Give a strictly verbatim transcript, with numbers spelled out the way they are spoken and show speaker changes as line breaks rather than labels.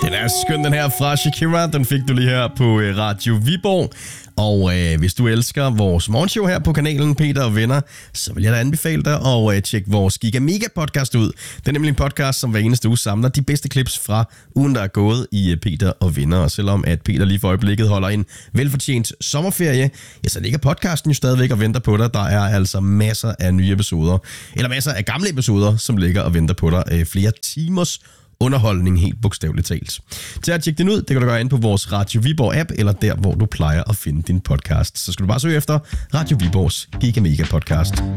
Den er skøn, den her fra Shakira. Den fik du lige her på Radio Viborg. Og øh, hvis du elsker vores morgenshow her på kanalen Peter og Venner, så vil jeg da anbefale dig at øh, tjekke vores Giga Mega podcast ud. Det er nemlig en podcast, som hver eneste uge samler de bedste clips fra ugen, der er gået i øh, Peter og Venner. Og selvom at Peter lige for øjeblikket holder en velfortjent sommerferie, ja, så ligger podcasten jo stadigvæk og venter på dig. Der er altså masser af nye episoder, eller masser af gamle episoder, som ligger og venter på dig. Øh, flere timers underholdning, helt bogstaveligt talt. Til at tjekke den ud, det kan du gøre ind på vores Radio Viborg app, eller der, hvor du plejer at finde din podcast. Så skal du bare søge efter Radio Viborgs Giga Mega podcast.